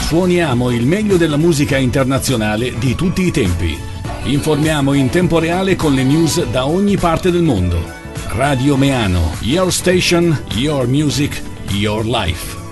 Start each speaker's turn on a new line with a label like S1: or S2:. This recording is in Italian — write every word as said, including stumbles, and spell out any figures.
S1: Suoniamo il meglio della musica internazionale di tutti i tempi. Informiamo in tempo reale con le news da ogni parte del mondo. Radio Meano, your station, your music, your life.